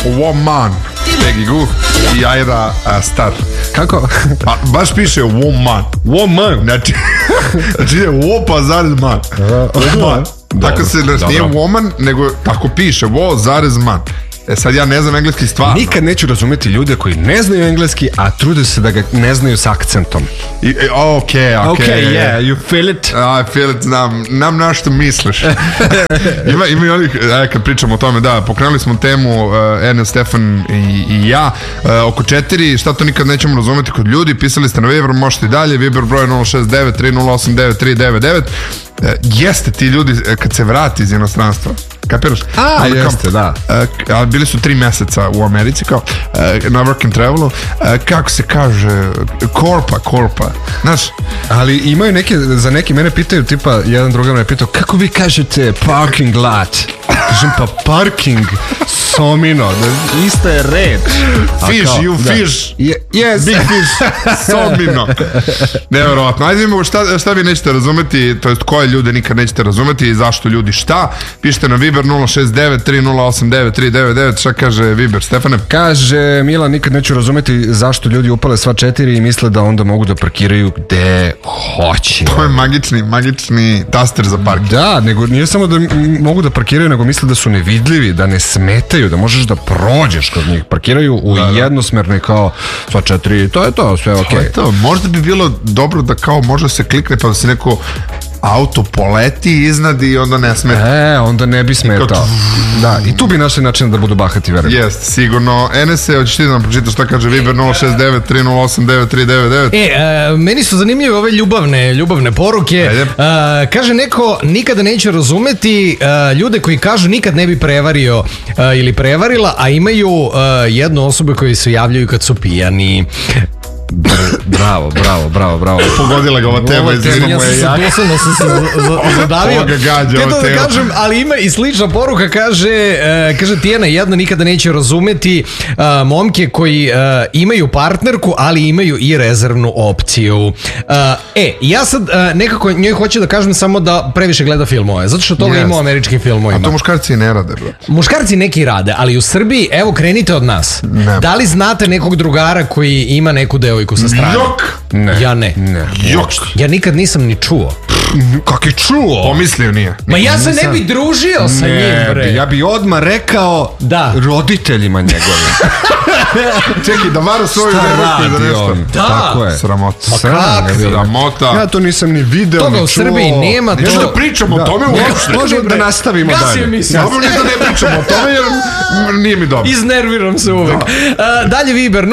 woman, Peggy Gou i Aira Star. Kako? Baš piše woman. Znači je wo pa zarez man. Woman. Tako se nije woman, nego tako piše, wo zarez man. Sad ja ne znam engleski stvarno. Nikad neću razumeti ljude koji ne znaju engleski, a trude se da ga ne znaju s akcentom. Okay, yeah, you feel it? I feel it, znam na što misliš. Ima i onih, kad pričamo o tome, da, pokrenuli smo temu Ene, Stefan i ja, oko 4, šta to nikad nećemo razumeti kod ljudi, pisali ste na Viber, možete i dalje, Viber broj 069 3089 399. Jeste ti ljudi kad se vrati iz inostranstva, kapiraš? Jeste, da. Bili su 3 meseca u Americi kao na work and travelu, kako se kaže, korpa, znaš? Ali imaju neki mene pitaju, tipa jedan druga me pitao, kako vi kažete parking lot? Kažem, pa parking somino, ista je reč. Fish, you fish. Yes. Big fish, somino. Nevjerovatno. Ajde vidimo šta vi nećete razumeti, to jest koje ljude nikad nećete razumeti i zašto ljudi šta. Pišite na Viber 069 3089 399. Šta kaže Viber, Stefane? Kaže Mila, nikad neću razumeti zašto ljudi upale sva 4 i misle da onda mogu da parkiraju gde hoće. To je magični taster za parking. Da, nego nije samo da mogu da parkiraju, nego misle da su nevidljivi, da ne smetaju, da možeš da prođeš kad njih parkiraju u jednosmerni kao sva 4, to je to, sve okej. Možda bi bilo dobro da kao može se klikne pa da se neko auto poleti iznad i onda ne smeta. Onda ne bi smetao. Da, i tu bi našli način da budu bahati, verujem. Jeste, sigurno. Enese, hoćeš ti da nam pročitaš šta kaže Viber 069 3089 399? Meni su zanimljive ove ljubavne poruke. Kaže neko, nikada neće razumeti ljude koji kažu nikad ne bi prevario ili prevarila, a imaju jednu osobu koji se javljaju kad su pijani. Bravo. Pogodila ga ova tema. Doslovno sam se zadavio. Htio da kažem, ali ima i slična poruka, kaže Tijana, jedna nikada neće razumeti momke koji imaju partnerku, ali imaju i rezervnu opciju. Ja sad nekako njoj hoću da kažem samo da previše gleda filmove, zato što toga ima u američkim filmovima. A to muškarci ne rade, bro. Muškarci neki rade, ali u Srbiji, evo, krenite od nas. Da li znate nekog drugara koji ima neku devojku sa strane? Jok! Ja ne. Jok! Ja nikad nisam ni čuo. Kak je čuo? Pomislio nije. Ma ja se ne bi družio sa njim, bre. Ja bi odmah rekao roditeljima njegovim. Čekaj, da vara svoju devojku za nešto. Da. Tako je. Sramota. Ja to nisam ni video, toga ni čuo. u Srbiji nema. Neću da pričamo o tome uopšte. Možemo da nastavimo dalje. Dobro mi da ne pričamo o tome jer nije mi dobro. Iznerviram se uvek. Dalje Viber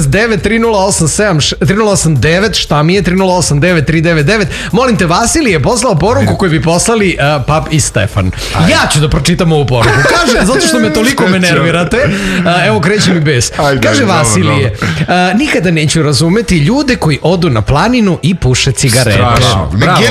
069 3089, šta mi je 3089 399. Molim te, Vasilij je poslao poruku koju bi poslali Pap i Stefan. Ja ću da pročitam ovu poruku. Kaže, zato što me toliko nervirate. Evo, kreće mi bes. Kaže Vasilije, nikada neću razumeti ljude koji odu na planinu i puše cigarete. Strašno.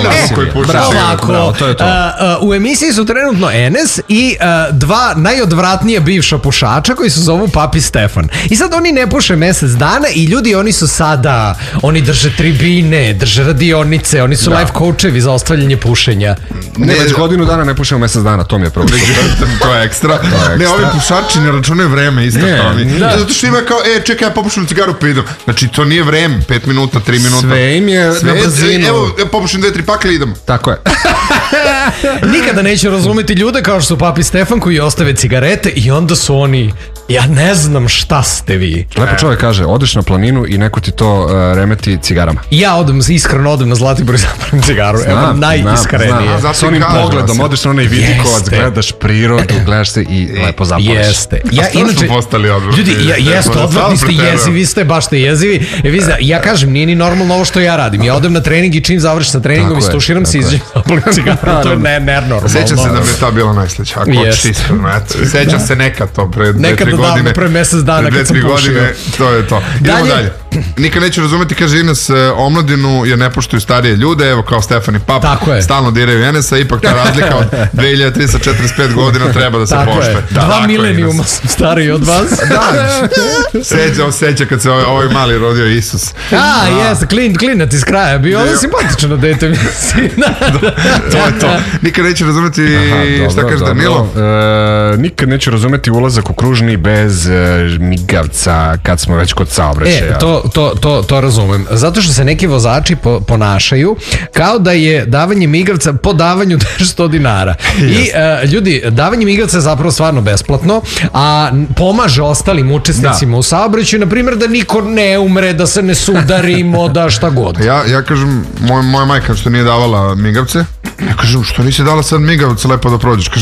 Ovako, u emisiji su trenutno Enes i dva najodvratnije bivša pušača koji se zovu Pap i Stefan. I sad oni ne puše mesec dana i ljudi, oni su sada, oni drže tribine, drže radionice, oni su life coachevi za ostavljanje pušenja. Ne, već godinu dana ne pušemo mesec dana, to mi je problem. To je ekstra. Ne, ovi pušači ne računaju vreme isto kao mi. Zato što ima kao, čekaj, ja popušim cigaru pa idem. Znači, to nije vreme, 5 minuta, 3 minuta. Sve im je na brzinu. Evo, popušim 2-3 pakle i idemo. Tako je. Nikada neće razumeti ljude kao što su Pap i Stefan koji ostave cigarete i onda su oni, ja ne znam šta ste vi. Lepo čovjek kaže, odeš na planinu i neko ti to remeti cigarama. Ja iskreno odem na Zlatibor i zapravim cigaru. Evo, najiskrenije. S onim pogledom, odeš na onaj vidikovac, gledaš prirodu, gledaš se i lepo zapališ. Jeste. Stvarno smo postali odvrtni. Ljudi, jeste, odvrtni ste, jezivi ste, baš ste jezivi. Ja kažem, nije ni normalno ovo što ja radim. Ja odem na trening i čim završim sa treningom i stuširam se, izađem zapalim cigaru. To je nenormalno. Sećam se da mi je ta bila najsleća. Ako hoćeš iskreno, sećam se nekad to pre 2-3 godine. Nekad davno, pre mesec dana kad sam pušio. To je to. Idemo dalje. nikad neću razumeti, kaže Ines, omladinu jer ne poštuju starije ljude, evo kao Stefan i Pap, stalno diraju Enesa, ipak ta razlika od 2345 godina treba da se poštuje. Dva milenijuma sam stariji od vas. Seća kad se ovaj mali rodio Isus. Jeste, klinac iz kraja, bio ono simpatično dete, mislim. To. Nikad neću razumeti, šta kaže Danilo? Nikad neću razumeti ulazak u kružni bez migavca kad smo već kod saobraćaja. To razumem. Zato što se neki vozači ponašaju kao da je davanje migavca po davanju 100 dinara. I ljudi, davanje migavca je zapravo stvarno besplatno, a pomaže ostalim učesnicima u saobraćaju, na primjer da niko ne umre, da se ne sudarimo, da šta god. Ja kažem, moja majka što nije davala migavce, ja kažem, što nisi dala sad migavac lepo da prođeš? Kaže,